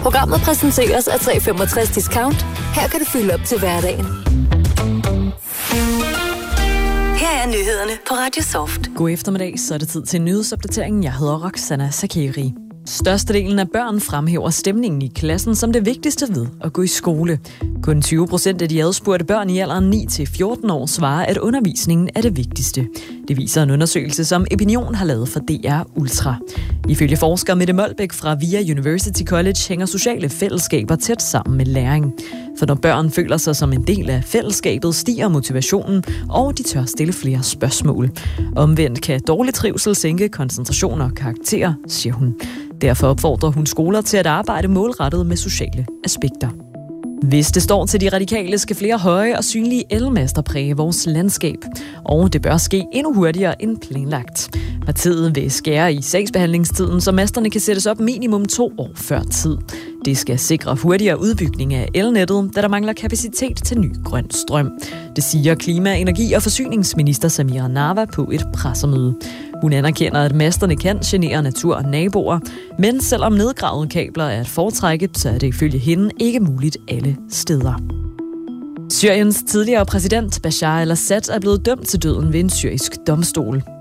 Programmet præsenteres af 365 Discount. Her kan du fylde op til hverdagen. Her er nyhederne på Radio Soft. God eftermiddag, så er det tid til nyhedsopdateringen. Jeg hedder Roxana Sakiri. Størstedelen af børn fremhæver stemningen i klassen som det vigtigste ved at gå i skole. Kun 20% af de adspurgte børn i alderen 9-14 år svarer, at undervisningen er det vigtigste. Det viser en undersøgelse, som Opinion har lavet for DR Ultra. Ifølge forsker Mette Molbæk fra VIA University College hænger sociale fællesskaber tæt sammen med læring. For når børn føler sig som en del af fællesskabet, stiger motivationen, og de tør stille flere spørgsmål. Omvendt kan dårlig trivsel sænke koncentration og karakter, siger hun. Derfor opfordrer hun skoler til at arbejde målrettet med sociale aspekter. Hvis det står til de radikale, skal flere høje og synlige elmaster præge vores landskab. Og det bør ske endnu hurtigere end planlagt. Partiet vil skære i sagsbehandlingstiden, så masterne kan sættes op minimum 2 år før tid. Det skal sikre hurtigere udbygning af elnettet, da der mangler kapacitet til ny grøn strøm. Det siger klima-, energi- og forsyningsminister Samira Nawa på et pressemøde. Hun anerkender, at masterne kan genere natur og naboer, men selvom nedgravede kabler er at foretrække, så er det ifølge hende ikke muligt alle steder. Syriens tidligere præsident Bashar al-Assad er blevet dømt til døden ved en syrisk domstol.